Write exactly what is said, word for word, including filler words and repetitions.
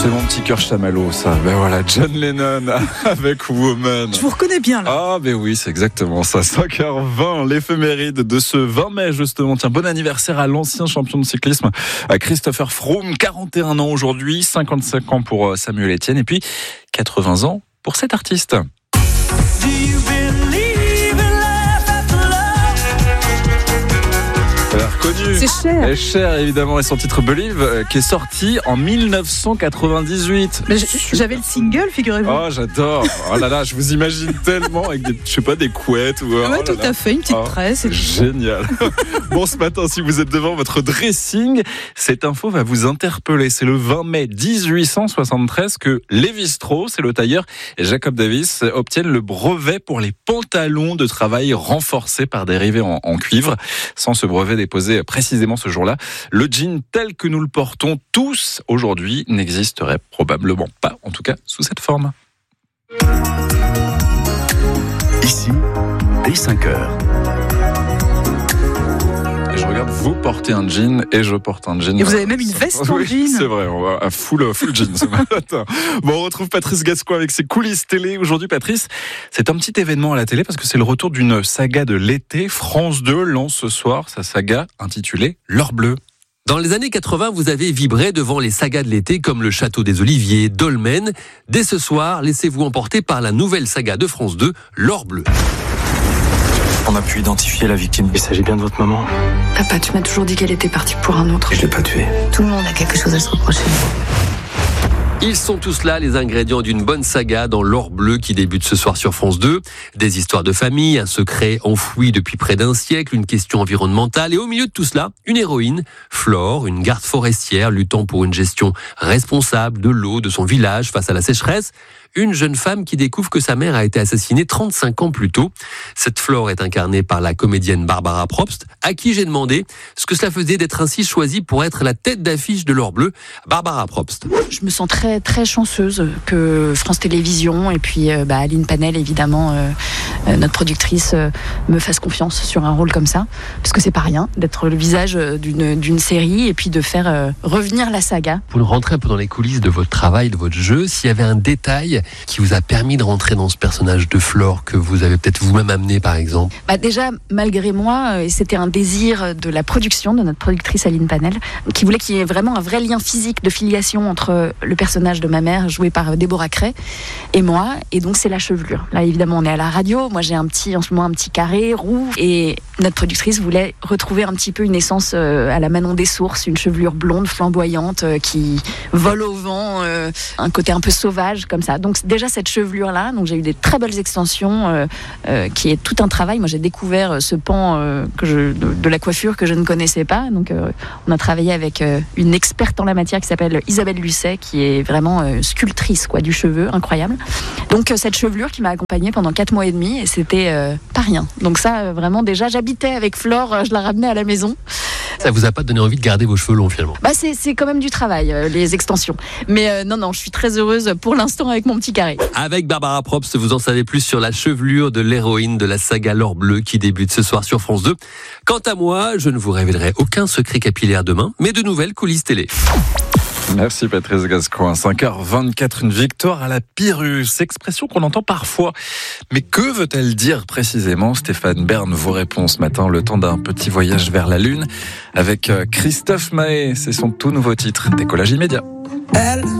C'est mon petit cœur chamallow, ça. Ben voilà, John Lennon avec Woman. Je vous reconnais bien, là. Ah, ben oui, c'est exactement ça. cinq heures vingt, l'éphéméride de ce vingt mai, justement. Tiens, bon anniversaire à l'ancien champion de cyclisme, à Christopher Froome. quarante et un ans aujourd'hui, cinquante-cinq ans pour Samuel Etienne, et puis quatre-vingts ans pour cet artiste. Reconnu. C'est Cher. Et Cher, évidemment, et son titre Believe, euh, qui est sorti en dix-neuf cent quatre-vingt-dix-huit. Mais j'avais le single, figurez-vous. Oh, j'adore. Oh là là, je vous imagine tellement avec des, je sais pas, des couettes ou. Ouais, oh tout là là. à fait, une petite Oh, tresse. Et... génial. Bon, ce matin, si vous êtes devant votre dressing, cette info va vous interpeller. C'est le vingt mai dix-huit cent soixante-treize que Lévi-Strauss et le tailleur Jacob Davis obtiennent le brevet pour les pantalons de travail renforcés par des rivets en, en cuivre. Sans ce brevet déposé précisément ce jour-là, le jean tel que nous le portons tous aujourd'hui n'existerait probablement pas, en tout cas sous cette forme. Ici, dès cinq heures. Et je regarde, vous portez un jean et je porte un jean. Et vous avez même une veste en oui, jean. C'est vrai, on va à full, full jean ce matin. Bon, on retrouve Patrice Gascoigne avec ses coulisses télé. Aujourd'hui, Patrice, c'est un petit événement à la télé parce que c'est le retour d'une saga de l'été. France deux lance ce soir sa saga intitulée L'Or Bleu. Dans les années quatre-vingts, vous avez vibré devant les sagas de l'été comme le Château des Oliviers, Dolmen. Dès ce soir, laissez-vous emporter par la nouvelle saga de France deux, L'Or Bleu. On a pu identifier la victime. Il s'agit bien de votre maman. Papa, tu m'as toujours dit qu'elle était partie pour un autre. Et je l'ai pas tuée. Tout le monde a quelque chose à se reprocher. Ils sont tous là, les ingrédients d'une bonne saga dans L'Or Bleu qui débute ce soir sur France deux. Des histoires de famille, un secret enfoui depuis près d'un siècle, une question environnementale et au milieu de tout cela, une héroïne, Flore, une garde forestière luttant pour une gestion responsable de l'eau de son village face à la sécheresse. Une jeune femme qui découvre que sa mère a été assassinée trente-cinq ans plus tôt. Cette Flore est incarnée par la comédienne Barbara Probst, à qui j'ai demandé ce que cela faisait d'être ainsi choisie pour être la tête d'affiche de L'Or Bleu. Barbara Probst. Je me sens très très chanceuse que France Télévisions et puis euh, bah, Aline Panel évidemment euh, euh, notre productrice euh, me fasse confiance sur un rôle comme ça parce que c'est pas rien d'être le visage d'une d'une série et puis de faire euh, revenir la saga. Pour nous rentrer un peu dans les coulisses de votre travail, de votre jeu, s'il y avait un détail qui vous a permis de rentrer dans ce personnage de Flore que vous avez peut-être vous-même amené par exemple. Bah déjà malgré moi, euh, c'était un désir de la production de notre productrice Aline Panel qui voulait qu'il y ait vraiment un vrai lien physique de filiation entre le personnage de ma mère jouée par Déborah Cray et moi, et donc c'est la chevelure. Là évidemment on est à la radio, moi j'ai un petit en ce moment un petit carré roux et notre productrice voulait retrouver un petit peu une essence euh, à la Manon des Sources, une chevelure blonde flamboyante euh, qui vole au vent, euh, un côté un peu sauvage comme ça. Donc déjà cette chevelure là, donc j'ai eu des très belles extensions euh, euh, qui est tout un travail. Moi j'ai découvert ce pan euh, que je, de, de la coiffure que je ne connaissais pas. Donc euh, on a travaillé avec euh, une experte en la matière qui s'appelle Isabelle Lucet qui est vraiment euh, sculptrice quoi du cheveu, incroyable. Donc euh, cette chevelure qui m'a accompagnée pendant quatre mois et demi et c'était euh, pas rien. Donc ça euh, vraiment déjà j'habitais avec Flore, euh, je la ramenais à la maison. Ça vous a pas donné envie de garder vos cheveux longs finalement? Bah c'est c'est quand même du travail euh, les extensions. Mais euh, non non, je suis très heureuse pour l'instant avec mon petit carré. Avec Barbara Probst, vous en savez plus sur la chevelure de l'héroïne de la saga L'Or Bleu qui débute ce soir sur France deux. Quant à moi, je ne vous révélerai aucun secret capillaire demain, mais de nouvelles coulisses télé. Merci Patrice Gascoigne. cinq heures vingt-quatre, une victoire à la Pyrrhus. Expression qu'on entend parfois. Mais que veut-elle dire précisément? Stéphane Bern vous répond ce matin, le temps d'un petit voyage vers la Lune avec Christophe Maé. C'est son tout nouveau titre, Décollage immédiat. Elle